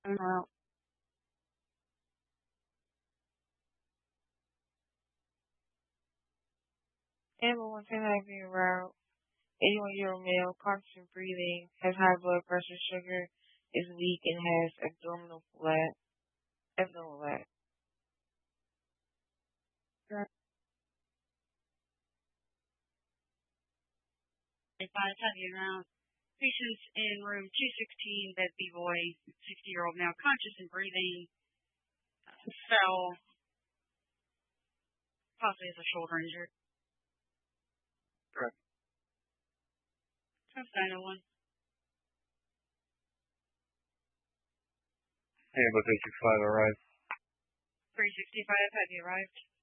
No. Everyone can have you around. 81-year-old male, constant breathing, has high blood pressure, sugar, is weak, and has abdominal flat. Right. If I have you around. Patients in room 216, bed B boy, 60-year-old male, conscious and breathing, fell, possibly has a shoulder injury. Correct. Trust 901. Ambulance 865 arrived. 365, have you arrived?